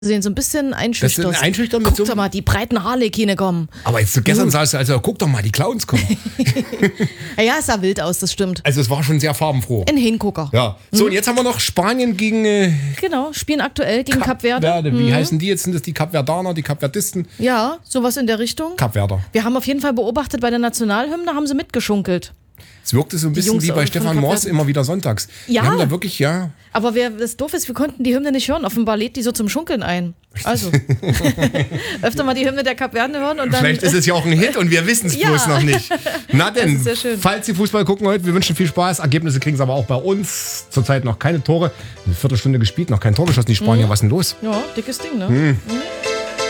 sehen, so ein bisschen einschüchtern. Das ist ein Einschüchtern mit Guck doch mal, die breiten Harlekine kommen. Aber jetzt gestern sagst du, also guck doch mal, die Clowns kommen. Ja, es sah wild aus, das stimmt. Also es war schon sehr farbenfroh. Ein Hingucker. Ja. So, und jetzt haben wir noch Spanien gegen... Genau, spielen aktuell gegen Kap Verde. Wie heißen die jetzt? Sind das die Kapverdaner, die Kapverdisten? Ja, sowas in der Richtung. Kapverder. Wir haben auf jeden Fall beobachtet, bei der Nationalhymne haben sie mitgeschunkelt. Es wirkte so ein bisschen Jungs wie bei von Stefan Kap Mors Verde. immer wieder sonntags. Ja. Die haben da wirklich, Aber das doof ist, wir konnten die Hymne nicht hören. Offenbar lädt die so zum Schunkeln ein. Also, öfter mal die Hymne der Kap Verde hören und dann... Vielleicht ist es ja auch ein Hit und wir wissen es Ja. bloß noch nicht. Na denn, Das ist sehr schön. falls Sie Fußball gucken heute, wir wünschen viel Spaß. Ergebnisse kriegen Sie aber auch bei uns. Zurzeit noch keine Tore. Eine Viertelstunde gespielt, noch kein Tor geschossen. Die Spanier, was ist denn los? Ja, dickes Ding, ne?